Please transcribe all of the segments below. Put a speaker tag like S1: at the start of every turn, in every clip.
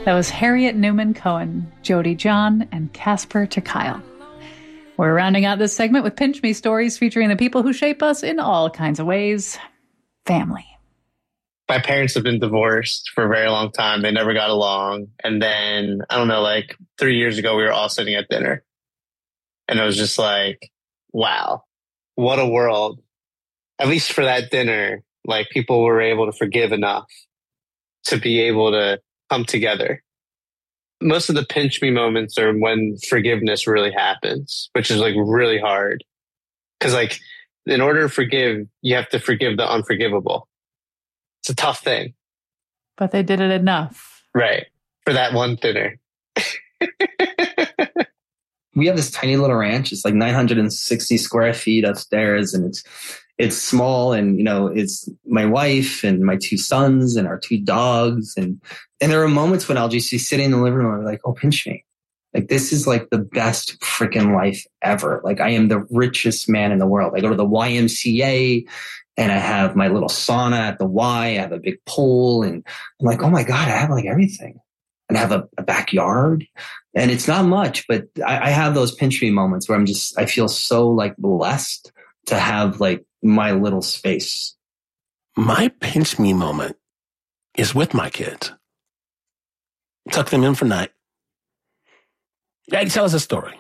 S1: That was Harriet Newman Cohen, Jody John, and Casper ter Kuile. We're rounding out this segment with Pinch Me stories featuring the people who shape us in all kinds of ways. Family.
S2: My parents have been divorced for a very long time. They never got along. And then, I don't know, like 3 years ago, we were all sitting at dinner. And it was just like, wow, what a world. At least for that dinner, like people were able to forgive enough to be able to come together. Most of the pinch me moments are when forgiveness really happens, which is like really hard. Because like in order to forgive, you have to forgive the unforgivable. It's a tough thing.
S1: But they did it enough.
S2: Right. For that one dinner.
S3: We have this tiny little ranch. It's like 960 square feet upstairs, and it's small, and it's my wife and my 2 sons and our 2 dogs, and there are moments when I'll just be sitting in the living room and like, oh, pinch me. Like, this is like the best freaking life ever. Like, I am the richest man in the world. I go to the YMCA and I have my little sauna at the Y. I have a big pool, and I'm like, oh my God, I have like everything. And I have a backyard, and it's not much, but I have those pinch me moments where I feel so like blessed to have like my little space.
S4: My pinch me moment is with my kids. Tuck them in for night. Daddy, tell us a story.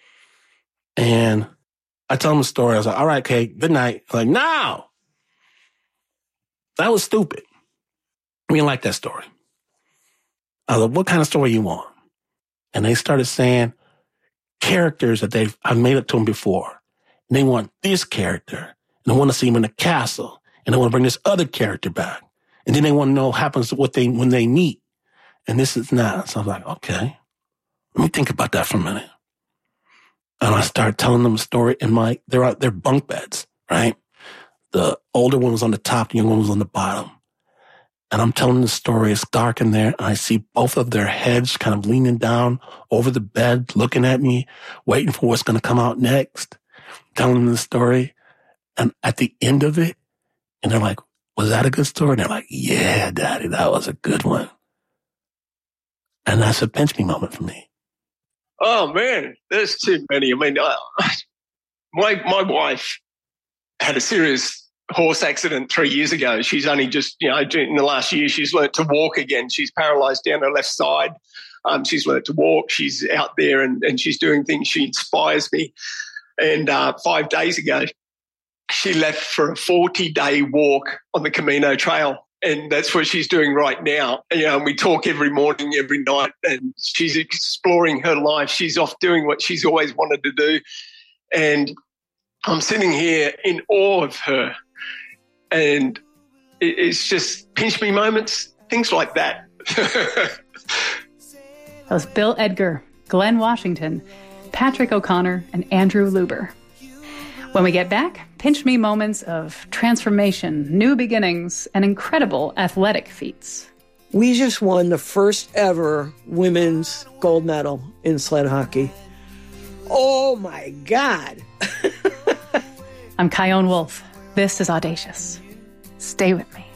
S4: And I tell them a story. I was like, all right, Kate, good night. Like, no, that was stupid. We didn't like that story. I was like, what kind of story you want? And they started saying characters that I've made up to them before. And they want this character. And they want to see him in a castle. And they want to bring this other character back. And then they want to know what happens when they meet. And this is not. So I was like, okay, let me think about that for a minute. And I started telling them a story in they're bunk beds, right? The older one was on the top, the younger one was on the bottom. And I'm telling the story. It's dark in there. And I see both of their heads kind of leaning down over the bed, looking at me, waiting for what's going to come out next, telling them the story. And at the end of it, and they're like, was that a good story? And they're like, yeah, Daddy, that was a good one. And that's a pinch me moment for me.
S5: Oh, man, there's too many. I mean, my wife had a serious horse accident 3 years ago. She's only just, in the last year, she's learnt to walk again. She's paralyzed down her left side. She's learnt to walk. She's out there and she's doing things. She inspires me. And 5 days ago, she left for a 40-day walk on the Camino Trail. And that's what she's doing right now. And we talk every morning, every night, and she's exploring her life. She's off doing what she's always wanted to do. And I'm sitting here in awe of her. And it's just pinch me moments, things like that.
S1: That was Bill Edgar, Glenn Washington, Patrick O'Connor, and Andrew Luber. When we get back, pinch me moments of transformation, new beginnings, and incredible athletic feats.
S6: We just won the first ever women's gold medal in sled hockey. Oh my God.
S1: I'm Chion Wolf. This is Audacious. Stay with me.